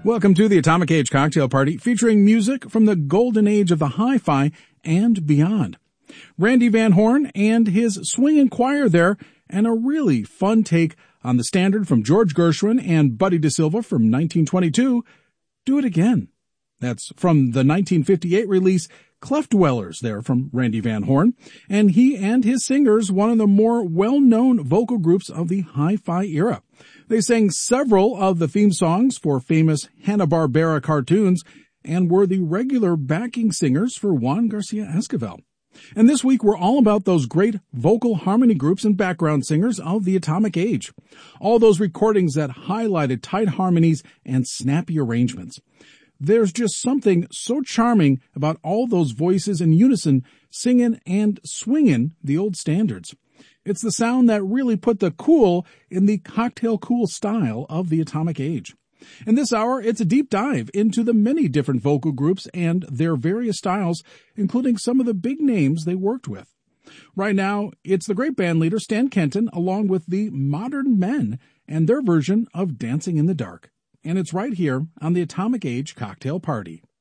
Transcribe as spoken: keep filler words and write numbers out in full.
Welcome to the Atomic Age Cocktail Party, featuring music from the golden age of the hi-fi and beyond. Randy Van Horn and his swinging choir there, and a really fun take on the standard from George Gershwin and Buddy DeSilva from nineteen twenty-two, Do It Again. That's from the nineteen fifty-eight release Cleft Dwellers there from Randy Van Horn, and he and his singers, one of the more well-known vocal groups of the hi-fi era. They sang several of the theme songs for famous Hanna-Barbera cartoons and were the regular backing singers for Juan Garcia Esquivel. And this week we're all about those great vocal harmony groups and background singers of the Atomic Age. All those recordings that highlighted tight harmonies and snappy arrangements. There's just something so charming about all those voices in unison singing and swinging the old standards. It's the sound that really put the cool in the cocktail cool style of the Atomic Age. In this hour, it's a deep dive into the many different vocal groups and their various styles, including some of the big names they worked with. Right now, it's the great band leader Stan Kenton along with the Modern Men and their version of Dancing in the Dark. And it's right here on the Atomic Age Cocktail Party.